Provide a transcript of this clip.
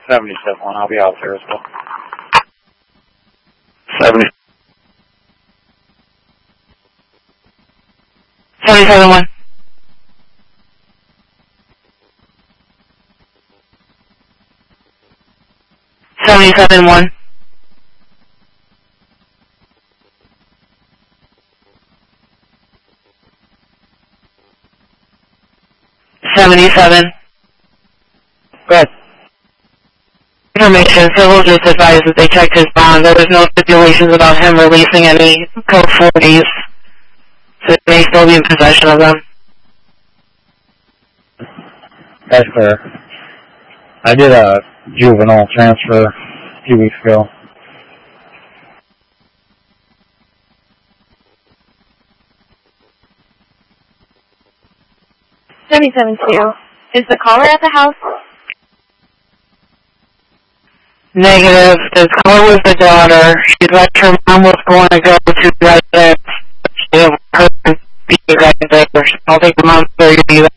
77-1, I'll be out there as well. 77-1. 77-1. 77. Good. Information, Civil just advised that they checked his bond. There was no stipulations about him releasing any code 40s, so he may still be in possession of them. That's clear. I did a juvenile transfer a few weeks ago. Is the caller at the house? Negative. The caller was the daughter. She thought her mom was going to go to residence. She didn't want her to be right there. I don't think the mom's going to be there.